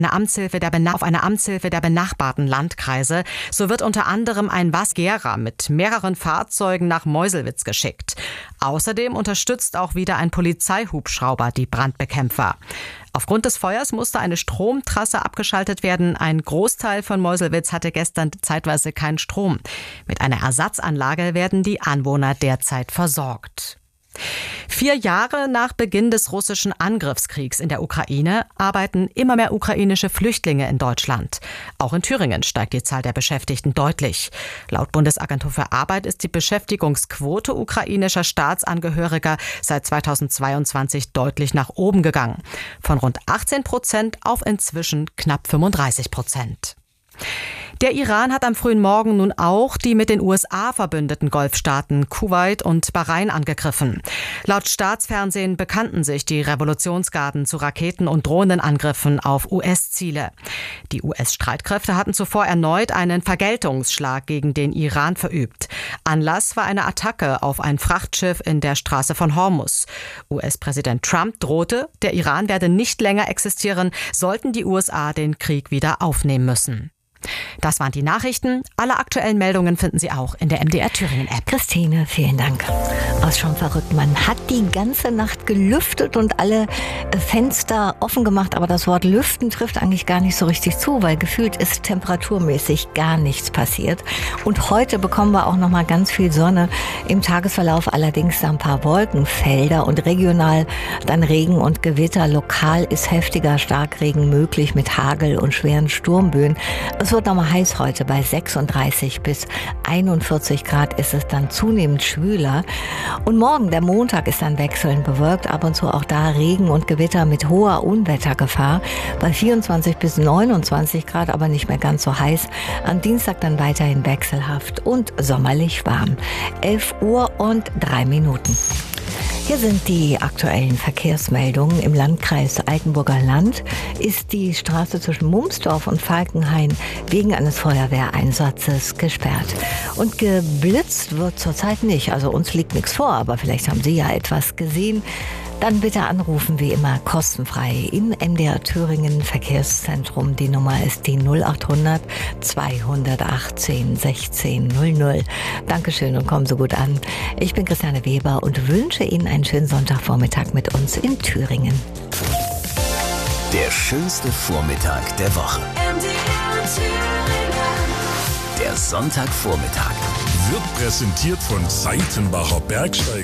auf eine Amtshilfe der benachbarten Landkreise. So wird unter anderem ein Gera mit mehreren Fahrzeugen nach Meuselwitz geschickt. Außerdem unterstützt auch wieder ein Polizeihubschrauber die Brandbekämpfer. Aufgrund des Feuers musste eine Stromtrasse abgeschaltet werden. Ein Großteil von Meuselwitz hatte gestern zeitweise keinen Strom. Mit einer Ersatzanlage werden die Anwohner derzeit versorgt. 4 Jahre nach Beginn des russischen Angriffskriegs in der Ukraine arbeiten immer mehr ukrainische Flüchtlinge in Deutschland. Auch in Thüringen steigt die Zahl der Beschäftigten deutlich. Laut Bundesagentur für Arbeit ist die Beschäftigungsquote ukrainischer Staatsangehöriger seit 2022 deutlich nach oben gegangen. Von rund 18% auf inzwischen knapp 35%. Der Iran hat am frühen Morgen nun auch die mit den USA verbündeten Golfstaaten Kuwait und Bahrain angegriffen. Laut Staatsfernsehen bekannten sich die Revolutionsgarden zu Raketen- und Drohnenangriffen auf US-Ziele. Die US-Streitkräfte hatten zuvor erneut einen Vergeltungsschlag gegen den Iran verübt. Anlass war eine Attacke auf ein Frachtschiff in der Straße von Hormuz. US-Präsident Trump drohte, der Iran werde nicht länger existieren, sollten die USA den Krieg wieder aufnehmen müssen. Das waren die Nachrichten. Alle aktuellen Meldungen finden Sie auch in der MDR Thüringen App. Christine, vielen Dank. Ist schon verrückt. Man hat die ganze Nacht gelüftet und alle Fenster offen gemacht, aber das Wort lüften trifft eigentlich gar nicht so richtig zu, weil gefühlt ist temperaturmäßig gar nichts passiert. Und heute bekommen wir auch noch mal ganz viel Sonne. Im Tagesverlauf allerdings ein paar Wolkenfelder und regional dann Regen und Gewitter. Lokal ist heftiger Starkregen möglich mit Hagel und schweren Sturmböen. Es wird nochmal heiß heute. Bei 36 bis 41 Grad ist es dann zunehmend schwüler. Und morgen, der Montag, ist dann wechselnd bewölkt. Ab und zu auch da Regen und Gewitter mit hoher Unwettergefahr. Bei 24 bis 29 Grad, aber nicht mehr ganz so heiß. Am Dienstag dann weiterhin wechselhaft und sommerlich warm. 11:03 Hier sind die aktuellen Verkehrsmeldungen. Im Landkreis Altenburger Land ist die Straße zwischen Mumsdorf und Falkenhain wegen eines Feuerwehreinsatzes gesperrt. Und geblitzt wird zurzeit nicht. Also uns liegt nichts vor, aber vielleicht haben Sie ja etwas gesehen. Dann bitte anrufen, wie immer, kostenfrei im MDR Thüringen Verkehrszentrum. Die Nummer ist die 0800 218 16 00. Dankeschön und kommen Sie gut an. Ich bin Christiane Weber und wünsche Ihnen einen schönen Sonntagvormittag mit uns in Thüringen. Der schönste Vormittag der Woche. MDR Thüringen. Der Sonntagvormittag wird präsentiert von Seitenbacher Bergsteiger.